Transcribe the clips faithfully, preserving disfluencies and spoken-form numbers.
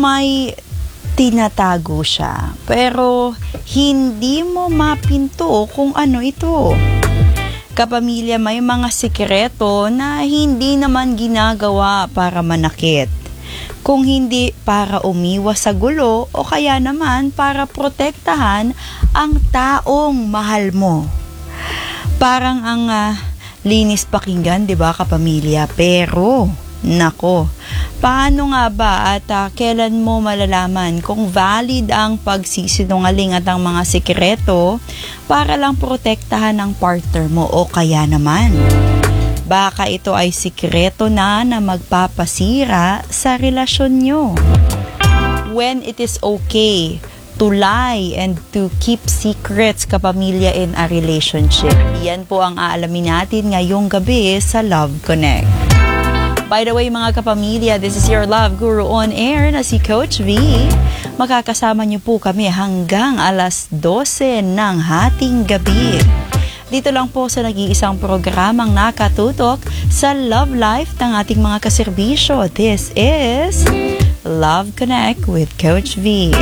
may tinatago siya, pero hindi mo mapinto kung ano ito. Kapamilya, may mga sikreto na hindi naman ginagawa para manakit, kung hindi para umiwas sa gulo o kaya naman para protektahan ang taong mahal mo. Parang ang uh, linis pakinggan, 'di ba, kapamilya? Pero nako, paano nga ba at uh, kailan mo malalaman kung valid ang pagsisinungaling at ang mga sikreto para lang protektahan ang partner mo o kaya naman baka ito ay sikreto na na magpapasira sa relasyon nyo? When it is okay to lie and to keep secrets, kapamilya, in a relationship. Yan po ang aalamin natin ngayong gabi sa Love Connect. By the way, mga kapamilya, this is your Love Guru on air na si Coach V. Makakasama niyo po kami hanggang alas dose ng hating gabi. Dito lang po sa nag-iisang programang nakatutok sa love life ng ating mga kaserbisyo. This is Love Connect with Coach V.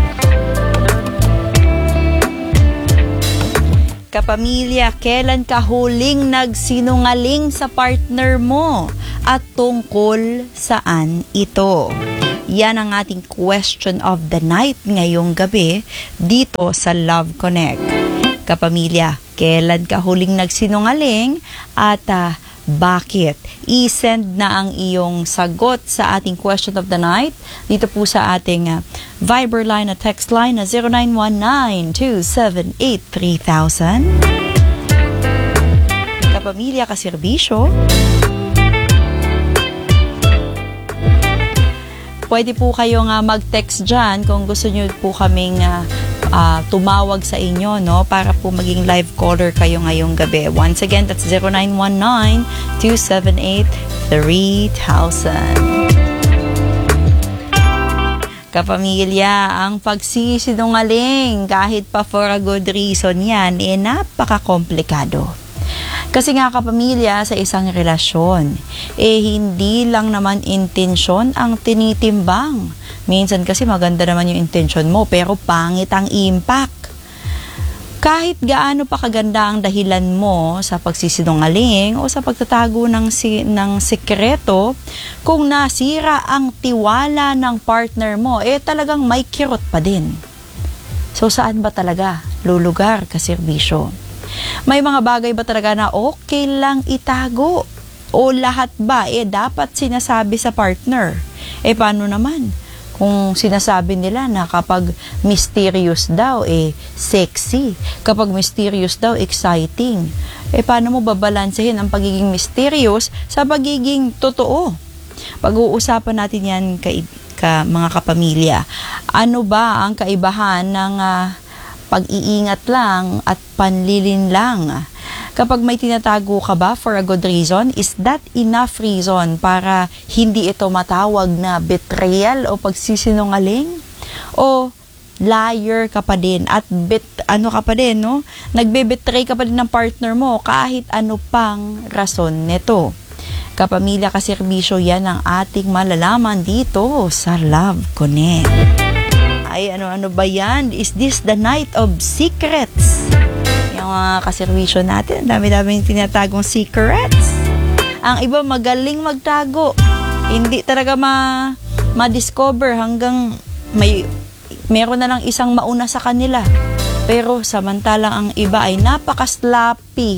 Kapamilya, kailan ka huling nagsinungaling sa partner mo at tungkol saan ito? Yan ang ating question of the night ngayong gabi dito sa Love Connect. Kapamilya, kailan ka huling nagsinungaling at uh, bakit? I-send na ang iyong sagot sa ating question of the night dito po sa ating uh, Viber line at text line na zero nine one nine, two seven eight, three thousand. Kapamilya, kaserbisyo, pwede po kayong uh, mag-text dyan kung gusto nyo po kaming uh, uh, tumawag sa inyo, no? Para po maging live caller kayo ngayong gabi. Once again, that's zero nine one nine, two seven eight, three thousand. Kapamilya, ang pagsisinungaling kahit pa for a good reason yan, eh napaka-komplikado. Kasi nga kapamilya, sa isang relasyon, eh hindi lang naman intensyon ang tinitimbang. Minsan kasi maganda naman yung intensyon mo, pero pangit ang impact. Kahit gaano pa kaganda ang dahilan mo sa pagsisinungaling o sa pagtatago ng, si, ng sikreto, kung nasira ang tiwala ng partner mo, eh talagang may kirot pa din. So saan ba talaga lulugar kaserbisyo? May mga bagay ba talaga na okay lang itago? O lahat ba eh dapat sinasabi sa partner? Eh paano naman kung sinasabi nila na kapag mysterious daw, eh, sexy. Kapag mysterious daw, exciting. Eh, paano mo babalansehin ang pagiging mysterious sa pagiging totoo? Pag-uusapan natin yan, ka, ka, mga kapamilya. Ano ba ang kaibahan ng uh, pag-iingat lang at panlilin lang? Kapag may tinatago ka ba for a good reason, is that enough reason para hindi ito matawag na betrayal o pagsisinungaling? O liar ka pa din at bet, ano ka pa din, no? Nagbe-betray ka pa din ng partner mo kahit ano pang rason nito. Kapamilya, kaserbisyo, yan ang ating malalaman dito sa Love Connect. Ay, ano-ano ba yan? Is this the night of secrets? Yung mga kaservisyo natin, dami-daming tinatagong secrets. Ang iba magaling magtago. Hindi talaga ma ma-discover hanggang may meron na lang isang mauna sa kanila. Pero samantalang ang iba ay napaka-sloppy.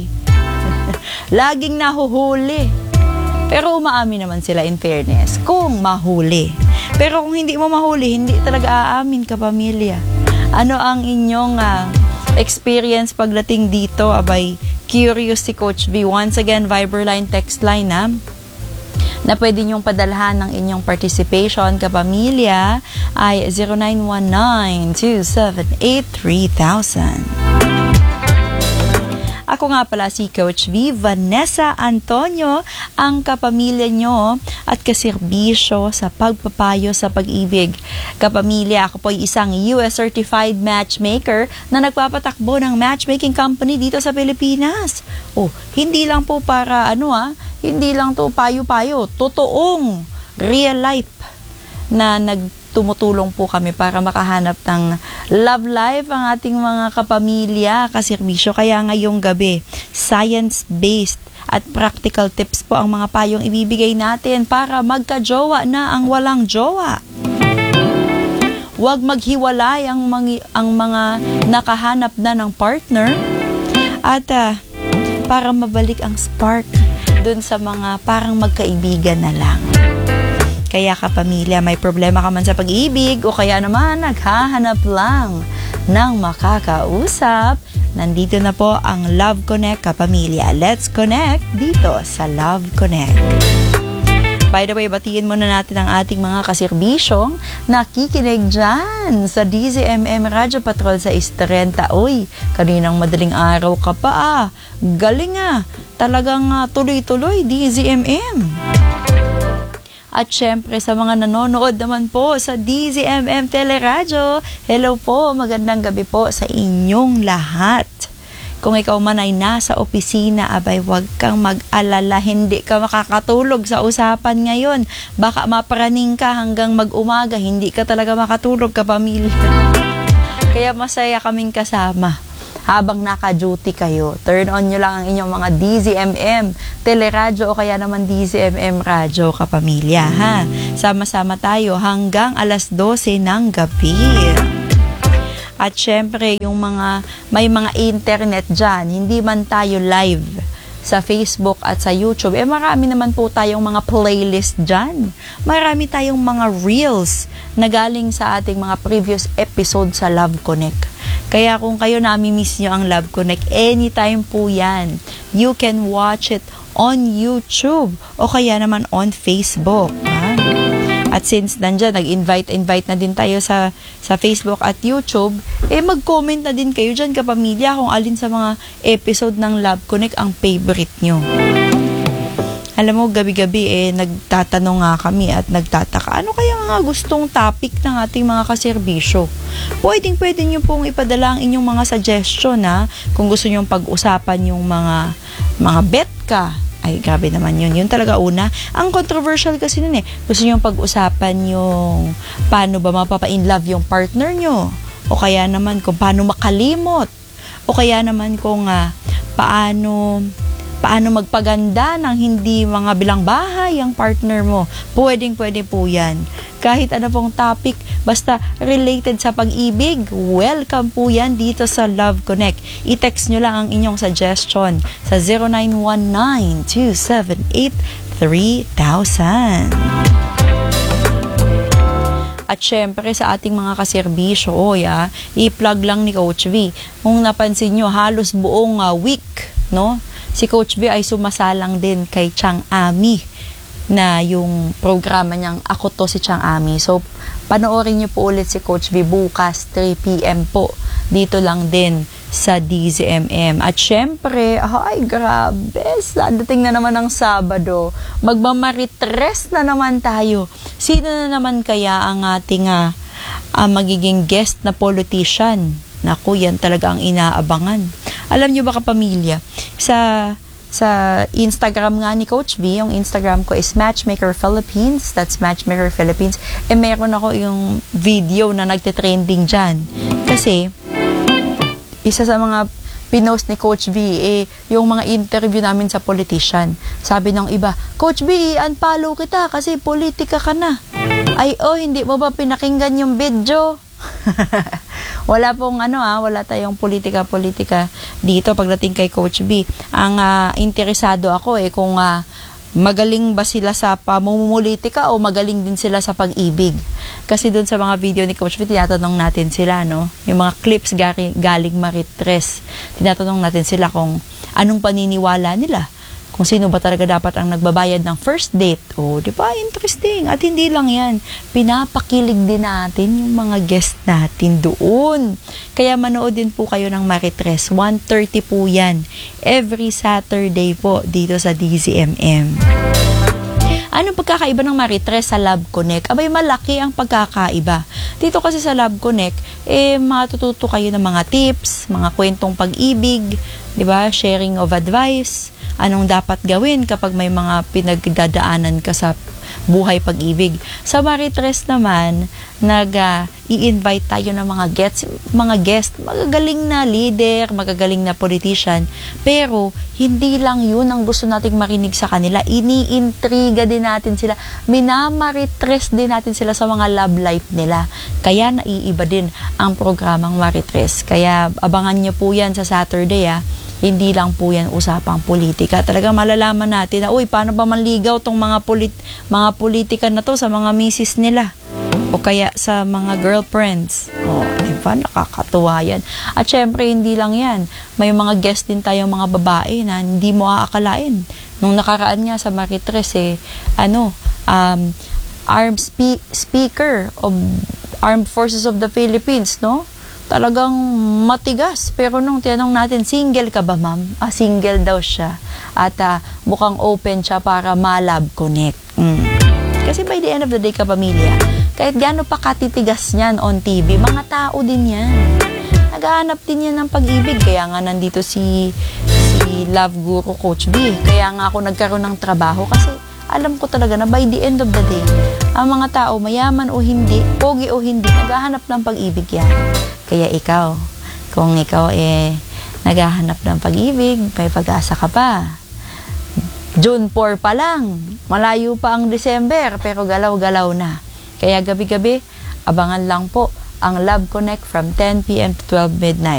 Laging nahuhuli. Pero umaamin naman sila, in fairness, kung mahuli. Pero kung hindi mo mahuli, hindi talaga aamin, kapamilya. Ano ang inyong uh, experience pagdating dito? Abay, curious si Coach V. Once again, Viber line, text line na, na pwede niyong padalhan ng inyong participation, kapamilya, ay zero nine one nine, two seven eight, three thousand. Ako nga pala si Coach V, Vanessa Antonio, ang kapamilya nyo at kaserbisyo sa pagpapayo sa pag-ibig. Kapamilya, ako po ay isang U S certified matchmaker na nagpapatakbo ng matchmaking company dito sa Pilipinas. Oh, hindi lang po para ano ah, hindi lang to payo-payo, totoong real life na nag tumutulong po kami para makahanap ng love life ang ating mga kapamilya, kaserbisyo. Kaya ngayong gabi, science-based at practical tips po ang mga payong ibibigay natin para magka-jowa na ang walang jowa. Huwag maghiwalay ang mga, ang mga nakahanap na ng partner at uh, para mabalik ang spark dun sa mga parang magkaibigan na lang. Kaya kapamilya, may problema ka man sa pag-ibig o kaya naman naghahanap lang ng makakausap, nandito na po ang Love Connect kapamilya. Let's connect dito sa Love Connect. By the way, batiin muna natin ang ating mga kaserbisyong nakikinig dyan sa D Z M M Radio Patrol sa Istrenta. Uy, kaninang madaling araw ka pa ah. Galing ah. Talagang uh, tuloy-tuloy D Z M M. At syempre sa mga nanonood naman po sa D Z M M Teleradyo, hello po, magandang gabi po sa inyong lahat. Kung ikaw man ay nasa opisina, abay huwag kang mag-alala, hindi ka makakatulog sa usapan ngayon. Baka mapraning ka hanggang mag-umaga, hindi ka talaga makatulog kapamilya. Kaya masaya kaming kasama habang naka-duty kayo. Turn on nyo lang ang inyong mga D Z M M Teleradyo o kaya naman D Z M M Radyo kapamilya, ha? Sama-sama tayo hanggang alas dose ng gabi. At syempre, yung mga, may mga internet dyan, hindi man tayo live sa Facebook at sa YouTube, eh marami naman po tayong mga playlist dyan. Marami tayong mga reels na galing sa ating mga previous episode sa Love Connect. Kaya kung kayo nami-miss nyo ang Love Connect, anytime po yan. You can watch it on YouTube o kaya naman on Facebook. Ha? At since nandyan, nag-invite-invite na din tayo sa, sa Facebook at YouTube, eh mag-comment na din kayo dyan kapamilya kung alin sa mga episode ng Love Connect ang favorite nyo. Alam mo, gabi-gabi eh, nagtatanong nga kami at nagtataka, ano kaya mga gustong topic ng ating mga kaserbisyo? Pwedeng pwede nyo pong ipadala ang inyong mga suggestion, ha? Kung gusto nyo pag-usapan yung mga, mga bet ka, ay, grabe naman yun. Yun talaga una. Ang controversial kasi nun eh. Gusto nyo pag-usapan yung paano ba mapapa-inlove yung partner nyo. O kaya naman kung paano makalimot. O kaya naman kung uh, paano, paano magpaganda ng hindi mga bilang bahay ang partner mo. Pwedeng pwede po yan. Kahit ano pong topic, basta related sa pag-ibig, welcome po yan dito sa Love Connect. I-text nyo lang ang inyong suggestion sa zero nine one nine, two seven eight, three thousand. At syempre sa ating mga kaserbisyo, oh, ya, i-plug lang ni Coach V. Kung napansin nyo, halos buong uh, week, no? Si Coach V ay sumasalang din kay Chang Ami na yung programa niyang Ako To Si Chang Ami. So, panoorin niyo po ulit si Coach V bukas, three p.m. po. Dito lang din sa D Z M M. At syempre, ay grabe, dating na naman ng Sabado. Magmamaritres na naman tayo. Sino na naman kaya ang ating uh, uh, magiging guest na politician? Naku, yan talaga ang inaabangan. Alam niyo ba kapamilya, sa sa Instagram nga ni Coach V, yung Instagram ko is Matchmaker Philippines, that's Matchmaker Philippines, eh meron ako yung video na nagte-trending dyan. Kasi, isa sa mga pinost ni Coach V, eh, yung mga interview namin sa politician. Sabi ng iba, Coach V, unfollow kita kasi politika ka na. Ay, oh, hindi mo ba pinakinggan yung video? Wala pong ano ah, wala tayong politika-politika dito pagdating kay Coach B. Ang uh, interesado ako eh kung uh, magaling ba sila sa pamumulitika o magaling din sila sa pag-ibig. Kasi doon sa mga video ni Coach B, tinatanong natin sila, no? Yung mga clips galing, galing Maritres. Tinatanong natin sila kung anong paniniwala nila. Kung sino ba talaga dapat ang nagbabayad ng first date. O, di ba? Interesting. At hindi lang yan. Pinapakilig din natin yung mga guest natin doon. Kaya manood din po kayo ng Maritres. one thirty po yan. Every Saturday po dito sa D Z M M. Anong pagkakaiba ng Maritres sa Love Connect? Abay, malaki ang pagkakaiba. Dito kasi sa Love Connect, eh, matututo kayo ng mga tips, mga kwentong pag-ibig, di ba? Sharing of advice, anong dapat gawin kapag may mga pinagdadaanan ka sa buhay pag-ibig. Sa Maritres naman, nag uh, i-invite tayo ng mga guests, mga guest, magagaling na leader, magagaling na politician, pero hindi lang yun ang gusto nating marinig sa kanila. Iniintriga din natin sila, minamaritres din natin sila sa mga love life nila. Kaya naiiba din ang programang Maritres. Kaya abangan nyo po yan sa Saturday, ah. Hindi lang po yan usapang politika. Talaga malalaman natin na, uy, paano ba manligaw tong mga, polit- mga politika na to sa mga misis nila? O kaya sa mga girlfriends. O, diba? Nakakatuwa yan. At syempre, hindi lang yan. May mga guest din tayong mga babae na hindi mo aakalain. Nung nakaraan nga sa Maritres, eh, ano, um, armed spe- speaker of Armed Forces of the Philippines, no? Talagang matigas. Pero nung tinanong natin, single ka ba, ma'am? Ah, single daw siya. At uh, mukhang open siya para ma-love connect. Mm. Kasi by the end of the day, kapamilya, kahit gaano pa katitigas niyan on T V, mga tao din yan. Naghahanap din yan ng pag-ibig. Kaya nga nandito si, si Love Guru Coach B. Kaya nga ako nagkaroon ng trabaho kasi alam ko talaga na by the end of the day, ang mga tao, mayaman o hindi, pogi o hindi, naghahanap ng pag-ibig yan. Kaya ikaw, kung ikaw eh naghahanap ng pag-ibig, may pag-asa ka pa. June four pa lang, malayo pa ang December, pero galaw-galaw na. Kaya gabi-gabi, abangan lang po ang Love Connect from ten p m to twelve midnight.